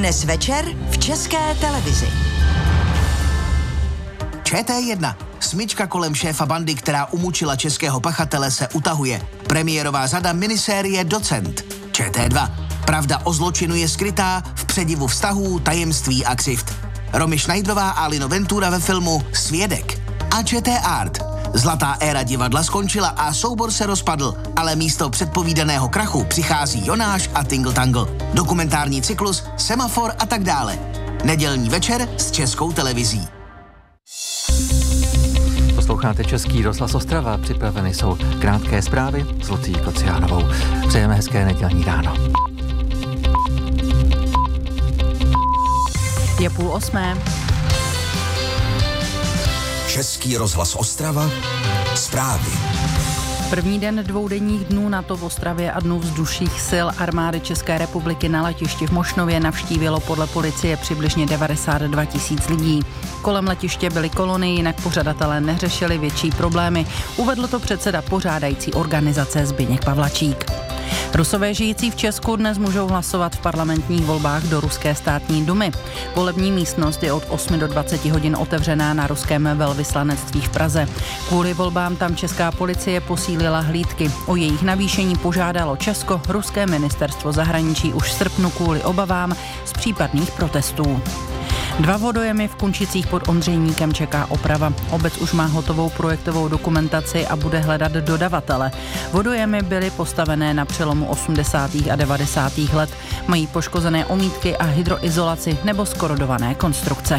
Dnes večer v České televizi. ČT1. Smyčka kolem šéfa bandy, která umučila českého pachatele, se utahuje. Premiérová řada minisérie Docent. ČT2. Pravda o zločinu je skrytá v předivu vztahů, tajemství a křivd. Romy Schneiderová a Lino Ventura ve filmu Svědek. A ČT Art. Zlatá éra divadla skončila a soubor se rozpadl, ale místo předpovídaného krachu přichází Jonáš a Tingle Tangle. Dokumentární cyklus, Semafor a tak dále. Nedělní večer s Českou televizí. Posloucháte Český rozhlas Ostrava, připraveny jsou krátké zprávy s Lucí Kociánovou. Přejeme hezké nedělní ráno. Je 7:30. Český rozhlas Ostrava, zprávy. První den dvoudenních dnů NATO v Ostravě a dnů vzdušných sil armády České republiky na letišti v Mošnově navštívilo podle policie přibližně 92 000 lidí. Kolem letiště byly kolony, jinak pořadatelé neřešili větší problémy, uvedl to předseda pořádající organizace Zbyněk Pavlačík. Rusové žijící v Česku dnes můžou hlasovat v parlamentních volbách do ruské státní dumy. Volební místnost je od 8 do 20 hodin otevřená na ruském velvyslanectví v Praze. Kvůli volbám tam česká policie posílila hlídky. O jejich navýšení požádalo Česko, ruské ministerstvo zahraničí už v srpnu kvůli obavám z případných protestů. 2 vodojemy v Kunčicích pod Ondřejníkem čeká oprava. Obec už má hotovou projektovou dokumentaci a bude hledat dodavatele. Vodojemy byly postavené na přelomu 80. a 90. let. Mají poškozené omítky a hydroizolaci nebo skorodované konstrukce.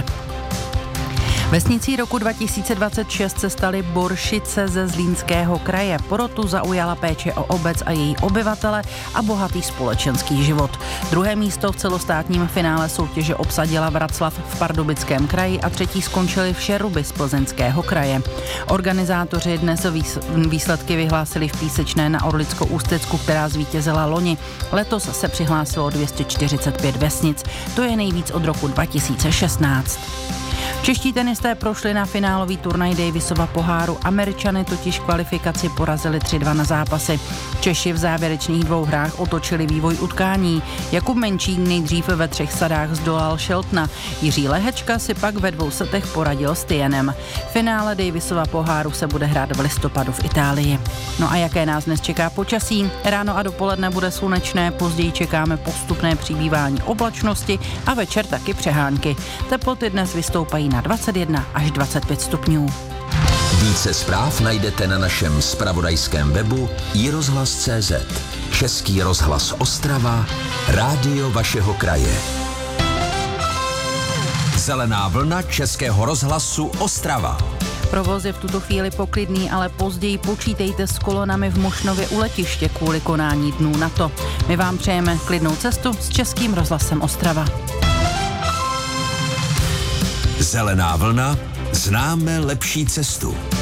Vesnicí roku 2026 se staly Boršice ze Zlínského kraje. Porotu zaujala péče o obec a její obyvatele a bohatý společenský život. Druhé místo v celostátním finále soutěže obsadila Vraclav v Pardubickém kraji a třetí skončili Všeruby z Plzeňského kraje. Organizátoři dnes výsledky vyhlásili v Písečné na Orlicko-Ústecku, která zvítězila loni. Letos se přihlásilo 245 vesnic. To je nejvíc od roku 2016. Čeští tenisté prošli na finálový turnaj Davisova poháru. Američany totiž kvalifikaci porazili 3-2 na zápasy. Češi v závěrečných 2 hrách otočili vývoj utkání. Jakub Menčík nejdřív ve 3 sadách zdolal Sheltona. Jiří Lehečka si pak ve 2 setech poradil s Tienem. Finále Davisova poháru se bude hrát v listopadu v Itálii. No a jaké nás dnes čeká počasí? Ráno a dopoledne bude slunečné, později čekáme postupné přibývání oblačnosti a večer taky přehánky. Teploty dnes vystoupají na 21 až 25 stupňů. Více zpráv najdete na našem zpravodajském webu iRozhlas.cz. Český rozhlas Ostrava, rádio vašeho kraje. Zelená vlna Českého rozhlasu Ostrava. Provoz je v tuto chvíli poklidný, ale později počítejte s kolonami v Mošnově u letiště kvůli konání dnů NATO. My vám přejeme klidnou cestu s Českým rozhlasem Ostrava. Zelená vlna, známe lepší cestu.